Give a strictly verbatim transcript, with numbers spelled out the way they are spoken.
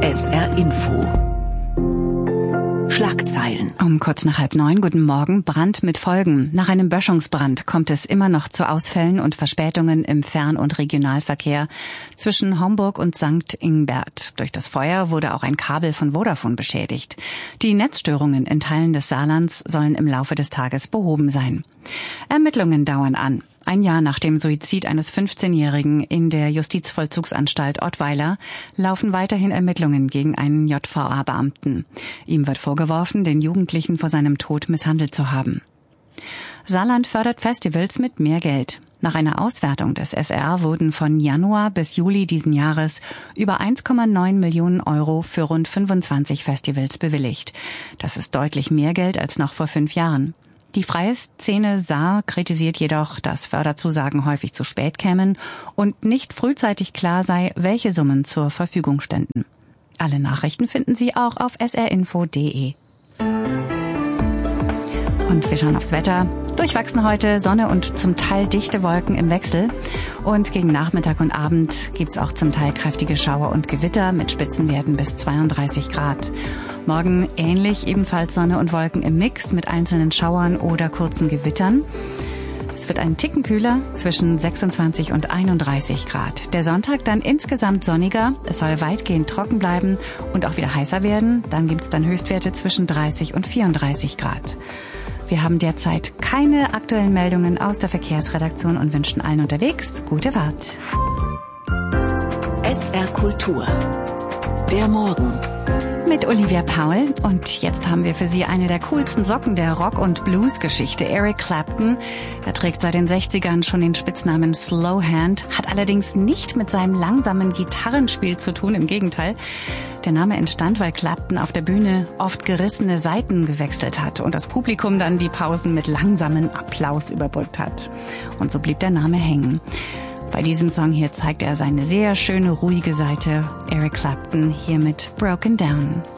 S R Info. Schlagzeilen. Um kurz nach halb neun, guten Morgen. Brand mit Folgen. Nach einem Böschungsbrand kommt es immer noch zu Ausfällen und Verspätungen im Fern- und Regionalverkehr zwischen Homburg und Sankt Ingbert. Durch das Feuer wurde auch ein Kabel von Vodafone beschädigt. Die Netzstörungen in Teilen des Saarlands sollen im Laufe des Tages behoben sein. Ermittlungen dauern an. Ein Jahr nach dem Suizid eines fünfzehnjährigen in der Justizvollzugsanstalt Ottweiler laufen weiterhin Ermittlungen gegen einen J V A-Beamten. Ihm wird vorgeworfen, den Jugendlichen vor seinem Tod misshandelt zu haben. Saarland fördert Festivals mit mehr Geld. Nach einer Auswertung des S R wurden von Januar bis Juli diesen Jahres über eins Komma neun Millionen Euro für rund fünfundzwanzig Festivals bewilligt. Das ist deutlich mehr Geld als noch vor fünf Jahren. Die freie Szene Saar kritisiert jedoch, dass Förderzusagen häufig zu spät kämen und nicht frühzeitig klar sei, welche Summen zur Verfügung ständen. Alle Nachrichten finden Sie auch auf s r info punkt d e. Und wir schauen aufs Wetter. Durchwachsen heute, Sonne und zum Teil dichte Wolken im Wechsel. Und gegen Nachmittag und Abend gibt's auch zum Teil kräftige Schauer und Gewitter mit Spitzenwerten bis zweiunddreißig Grad. Morgen ähnlich, ebenfalls Sonne und Wolken im Mix mit einzelnen Schauern oder kurzen Gewittern. Es wird einen Ticken kühler, zwischen sechsundzwanzig und einunddreißig Grad. Der Sonntag dann insgesamt sonniger, es soll weitgehend trocken bleiben und auch wieder heißer werden. Dann gibt's dann Höchstwerte zwischen dreißig und vierunddreißig Grad. Wir haben derzeit keine aktuellen Meldungen aus der Verkehrsredaktion und wünschen allen unterwegs gute Fahrt. S R Kultur. Der Morgen. Mit Olivia Paul. Und jetzt haben wir für Sie eine der coolsten Socken der Rock- und Blues-Geschichte. Eric Clapton. Er trägt seit den sechzigern schon den Spitznamen Slow Hand, hat allerdings nicht mit seinem langsamen Gitarrenspiel zu tun, im Gegenteil. Der Name entstand, weil Clapton auf der Bühne oft gerissene Saiten gewechselt hat und das Publikum dann die Pausen mit langsamem Applaus überbrückt hat. Und so blieb der Name hängen. Bei diesem Song hier zeigt er seine sehr schöne, ruhige Seite. Eric Clapton hier mit Broken Down.